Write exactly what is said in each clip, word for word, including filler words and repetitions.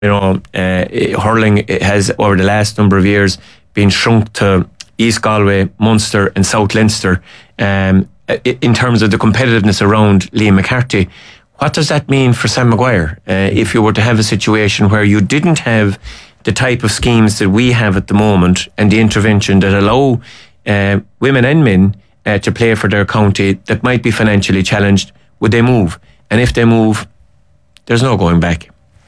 you know, uh, hurling has over the last number of years been shrunk to East Galway, Munster and South Leinster um, in terms of the competitiveness around Liam McCarthy. What does that mean for Sam Maguire uh, if you were to have a situation where you didn't have the type of schemes that we have at the moment and the intervention that allow uh, women and men uh, to play for their county that might be financially challenged? Would they move? And if they move, there's no going back.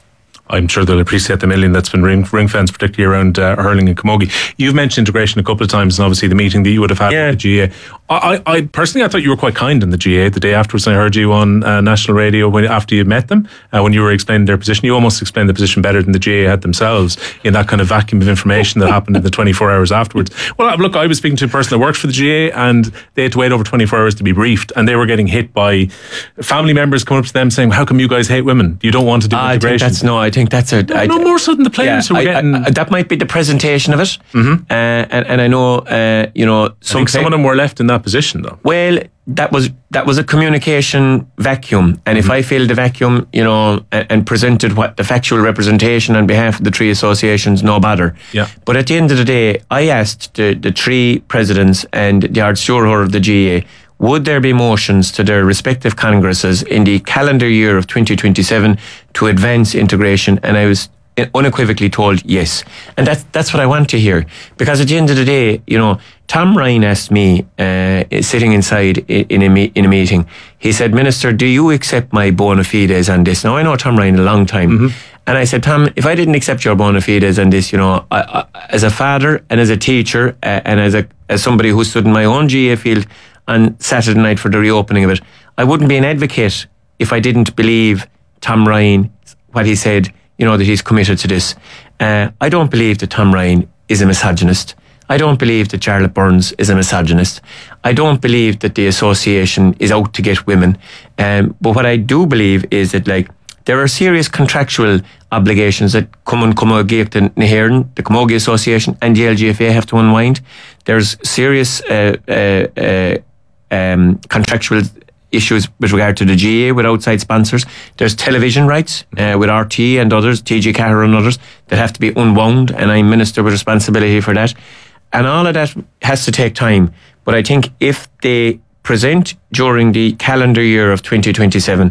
I'm sure they'll appreciate the million that's been ring, ring fence, particularly around uh, hurling and camogie. You've mentioned integration a couple of times, and obviously the meeting that you would have had yeah. with the G A. I, I personally, I thought you were quite kind in the G A the day afterwards. I heard you on uh, national radio when after you met them, uh, when you were explaining their position. You almost explained the position better than the G A had themselves in that kind of vacuum of information that happened in the twenty-four hours afterwards. Well, look, I was speaking to a person that works for the G A, and they had to wait over twenty-four hours to be briefed, and they were getting hit by family members coming up to them saying, "How come you guys hate women? You don't want to do I integration?" Think that's, no, I think that's a... No, I, no more so than the players yeah, who were I, getting... I, that might be the presentation of it. Mm-hmm. Uh, and, and I know, uh, you know... Some, I think some of them were left in that position, though. Well, that was that was a communication vacuum. And mm-hmm. if I filled the vacuum, you know, and, and presented what the factual representation on behalf of the three associations, no bother. Yeah. But at the end of the day, I asked the, the three presidents and the Ard Stewart of the G A, would there be motions to their respective congresses in the calendar year of twenty twenty-seven to advance integration? And I was unequivocally told yes. And that's, that's what I want to hear. Because at the end of the day, you know, Tom Ryan asked me, uh, sitting inside in a, me- in a meeting, he said, "Minister, do you accept my bona fides on this?" Now, I know Tom Ryan a long time. Mm-hmm. And I said, "Tom, if I didn't accept your bona fides on this, you know, I, I, as a father and as a teacher uh, and as a as somebody who stood in my own G A field on Saturday night for the reopening of it, I wouldn't be an advocate if I didn't believe Tom Ryan, what he said, you know, that he's committed to this." Uh, I don't believe that Tom Ryan is a misogynist. I don't believe that Charlotte Burns is a misogynist. I don't believe that the association is out to get women. Um, but what I do believe is that, like, there are serious contractual obligations that come and come against the Nahiran, the Camogie Association and the L G F A have to unwind. There's serious uh, uh, uh, um, contractual issues with regard to the G A with outside sponsors. There's television rights uh, with R T and others, T G Carr and others, that have to be unwound, and I'm minister with responsibility for that. And all of that has to take time. But I think if they present during the calendar year of twenty twenty-seven,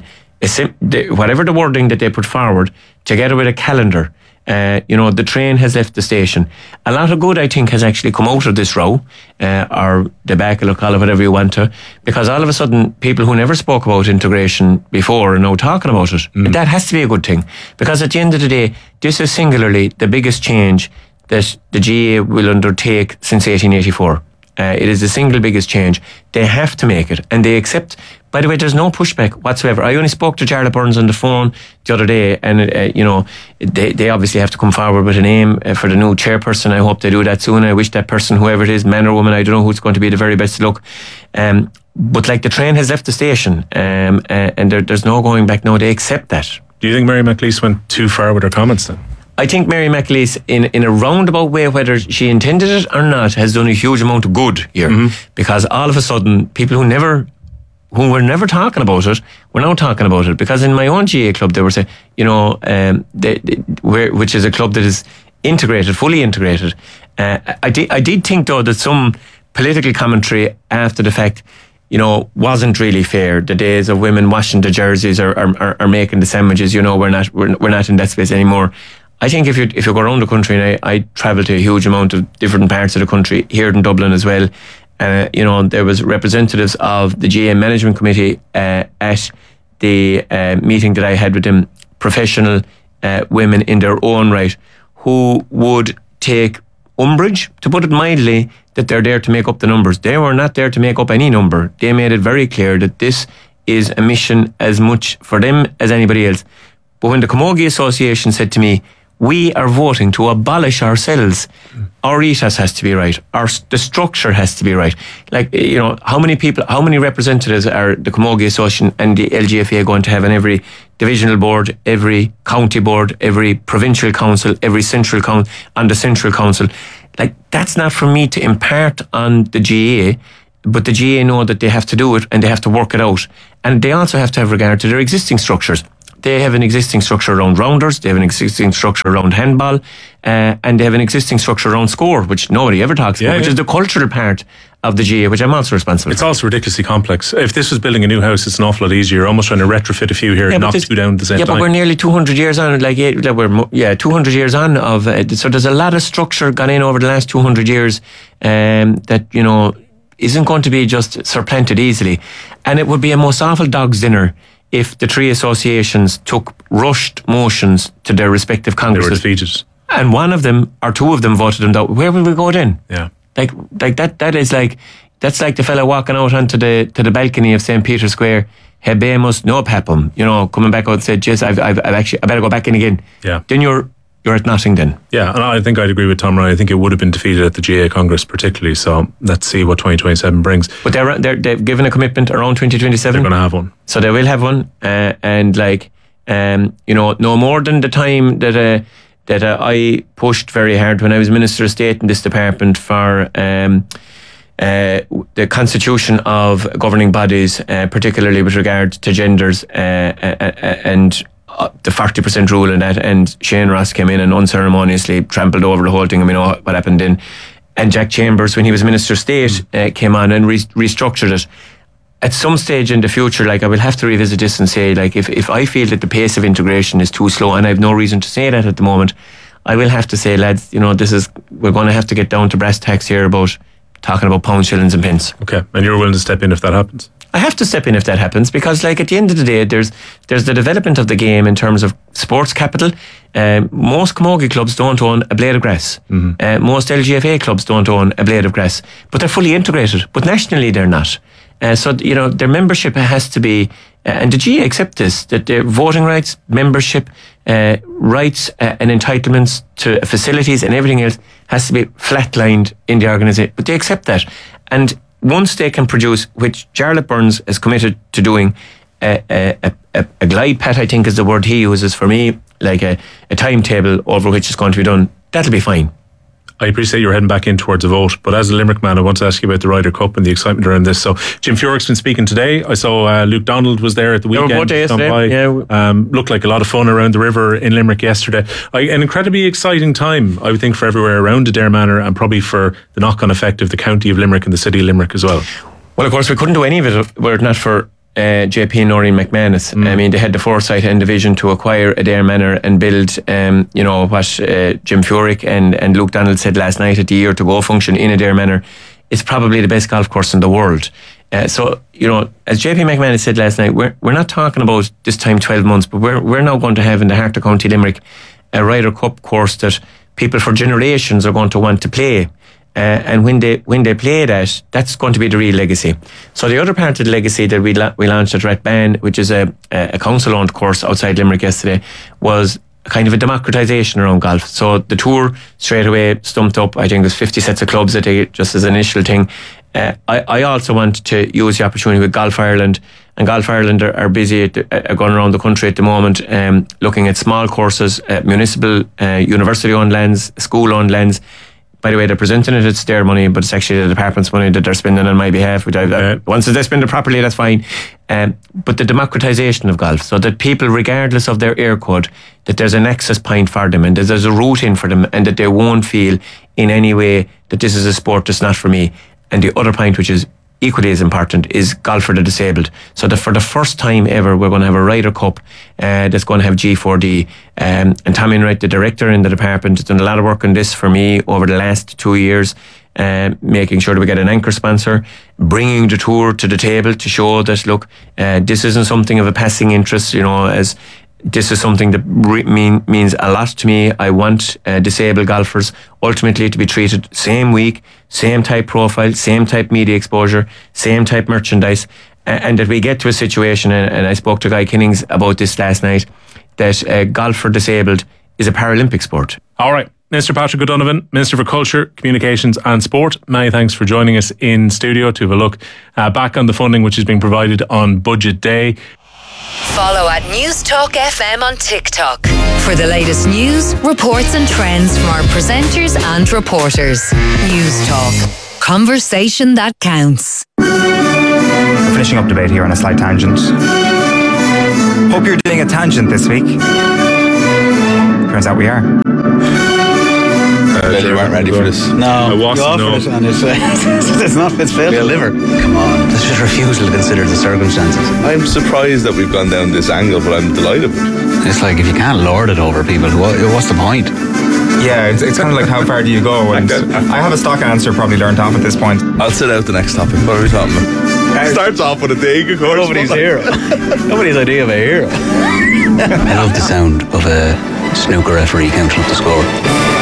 whatever the wording that they put forward, together with a calendar, uh, you know, the train has left the station. A lot of good, I think, has actually come out of this row, uh, or debacle, or call it whatever you want to, because all of a sudden, people who never spoke about integration before are now talking about it. Mm. That has to be a good thing, because at the end of the day, this is singularly the biggest change that the G A will undertake since eighteen eighty-four. Uh, it is the single biggest change. They have to make it, and they accept. By the way, there's no pushback whatsoever. I only spoke to Charlotte Burns on the phone the other day, and uh, you know, they they obviously have to come forward with a name uh, for the new chairperson. I hope they do that soon. I wish that person, whoever it is, man or woman, I don't know who's going to be the very best look. Um, but like, the train has left the station, um, uh, and there, there's no going back now. They accept that. Do you think Mary McLeese went too far with her comments then? I think Mary McLeese, in, in a roundabout way, whether she intended it or not, has done a huge amount of good here. Mm-hmm. Because all of a sudden, people who never, who were never talking about it, were now talking about it. Because in my own G A club, they were saying, you know, um, they, they, where, which is a club that is integrated, fully integrated. Uh, I, did, I did think, though, that some political commentary after the fact, you know, wasn't really fair. The days of women washing the jerseys or, or, or making the sandwiches, you know, we're not, we're, we're not in that space anymore. I think if you if you go around the country, and I, I travel to a huge amount of different parts of the country, here in Dublin as well, uh, you know, there was representatives of the G A Management Committee uh, at the uh, meeting that I had with them, professional uh, women in their own right, who would take umbrage, to put it mildly, that they're there to make up the numbers. They were not there to make up any number. They made it very clear that this is a mission as much for them as anybody else. But when the Camogie Association said to me, we are voting to abolish ourselves, mm. our ethos has to be right, our the structure has to be right. Like, you know, how many people, how many representatives are the Camogie Association and the L G F A going to have on every divisional board, every county board, every provincial council, every central council, on the central council? Like, that's not for me to impart on the G A, but the G A know that they have to do it and they have to work it out. And they also have to have regard to their existing structures. they have an existing structure around rounders, they have an existing structure around handball, uh, and they have an existing structure around score, which nobody ever talks yeah, about, which yeah. is the cultural part of the G A A, which I'm also responsible it's for. It's also ridiculously complex. If this was building a new house, it's an awful lot easier. You're almost trying to retrofit a few here yeah, and knock this, two down at the same yeah, time. Yeah, but we're nearly two hundred years on, like, yeah, we're, yeah, two hundred years on of, uh, so there's a lot of structure gone in over the last two hundred years um, that, you know, isn't going to be just supplanted easily. And it would be a most awful dog's dinner if the three associations took rushed motions to their respective congresses. They were defeated. And one of them, or two of them, voted them down. Where will we go then? Yeah. Like, like that, that is like, that's like the fella walking out onto the, to the balcony of Saint Peter's Square, Habemus no papum, you know, coming back out and said, yes, I've, I've, I've actually, I better go back in again. Yeah. Then you're, you're at nothing then. Yeah, and I think I'd agree with Tom Ryan. I think it would have been defeated at the G A A Congress particularly, so let's see what twenty twenty-seven brings. But they're, they're, they've given a commitment around twenty twenty-seven. They're going to have one. So they will have one, uh, and like, um, you know, no more than the time that uh, that uh, I pushed very hard when I was Minister of State in this department for um, uh, the constitution of governing bodies, uh, particularly with regard to genders, uh, uh, and uh, the forty percent rule in that. And Shane Ross came in and unceremoniously trampled over the whole thing, and we know what happened then. And Jack Chambers, when he was Minister of State, uh, came on and re- restructured it. At some stage in the future, like, I will have to revisit this and say, like, if, if I feel that the pace of integration is too slow, and I have no reason to say that at the moment, I will have to say, lads, you know, this is, we're going to have to get down to brass tacks here about talking about pounds, shillings and pence. Okay, and you're willing to step in if that happens? I have to step in if that happens, because, like, at the end of the day, there's there's the development of the game in terms of sports capital. Um, most camogie clubs don't own a blade of grass. Mm-hmm. Uh, most L G F A clubs don't own a blade of grass, but they're fully integrated. But nationally, they're not. Uh, so, you know, their membership has to be, uh, and the G A A accept this, that their voting rights, membership, uh, rights uh, and entitlements to facilities and everything else has to be flatlined in the organisation. But they accept that. And once they can produce, which Jarlath Burns is committed to doing, a, a, a, a glide path, I think is the word he uses for me, like a, a timetable over which it's going to be done, that'll be fine. I appreciate you're heading back in towards a vote, but as a Limerick man, I want to ask you about the Ryder Cup and the excitement around this. So Jim Furyk's been speaking today. I saw uh, Luke Donald was there at the weekend. Both days yesterday. Yeah. Um, looked like a lot of fun around the river in Limerick yesterday. I, an incredibly exciting time, I would think, for everywhere around Adare Manor, and probably for the knock-on effect of the county of Limerick and the city of Limerick as well. Well, of course, we couldn't do any of it were it not for Uh, J P and Noreen McManus. Mm. I mean, they had the foresight and the vision to acquire Adare Manor and build, um, you know, what uh, Jim Furyk and, and Luke Donald said last night at the year to go function in Adare Manor. It's probably the best golf course in the world. Uh, so, you know, as J P McManus said last night, we're we're not talking about this time twelve months, but we're we're now going to have in the heart of County Limerick a Ryder Cup course that people for generations are going to want to play. Uh, and when they when they play that, that's going to be the real legacy. So the other part of the legacy that we la- we launched at Rathban, which is a, a council-owned course outside Limerick yesterday, was kind of a democratisation around golf. So the tour straight away stumped up, I think it was fifty sets of clubs that they, just as an initial thing. Uh, I, I also want to use the opportunity with Golf Ireland, and Golf Ireland are, are busy at the, uh, going around the country at the moment, um, looking at small courses, uh, municipal, uh, university-owned lands, school-owned lands. By the way, they're presenting it, it's their money, but it's actually the department's money that they're spending on my behalf. Which I've, yeah. Once they spend it properly, that's fine. Um, but the democratisation of golf, so that people, regardless of their air code, that there's an access point for them and that there's a route in for them, and that they won't feel in any way that this is a sport that's not for me. And the other point, which is equally as important, is golf for the disabled. So that for the first time ever, we're going to have a Ryder Cup uh, that's going to have G four D. Um, and Tommy Enright, the director in the department, has done a lot of work on this for me over the last two years, uh, making sure that we get an anchor sponsor, bringing the tour to the table to show that, look, uh, this isn't something of a passing interest, you know, as this is something that re- mean, means a lot to me. I want uh, disabled golfers ultimately to be treated same week, same type profile, same type media exposure, same type merchandise, and, and that we get to a situation, and, and I spoke to Guy Kinnings about this last night, that uh, golf for disabled is a Paralympic sport. All right. Mister Patrick O'Donovan, Minister for Culture, Communications and Sport, many thanks for joining us in studio to have a look uh, back on the funding which is being provided on Budget Day. Follow at News Talk F M on TikTok for the latest news, reports and trends from our presenters and reporters. News Talk. Conversation that counts. Finishing up debate here on a slight tangent. Hope you're doing a tangent this week. Turns out we are. Uh, well, you weren't ready for this. No, I wasn't, you no. offered it and it's, uh, it's not, it's failed to deliver. Come on, this is refusal to consider the circumstances. I'm surprised that we've gone down this angle, but I'm delighted with it. It's like, if you can't lord it over people, what, what's the point? Yeah, it's, it's kind of like how far do you go? And I have a stock answer probably learned off at this point. I'll sit out the next topic. What are we talking about? Starts off with a dig, of course. Nobody's hero. Nobody's idea of a hero. I love the sound of a snooker referee counting up the score.